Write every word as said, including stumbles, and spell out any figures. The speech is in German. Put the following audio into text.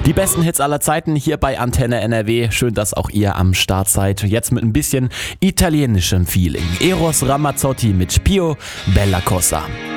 Die besten Hits aller Zeiten hier bei Antenne N R W. Schön, dass auch ihr am Start seid. Jetzt mit ein bisschen italienischem Feeling. Eros Ramazzotti mit Pio Bella Cosa.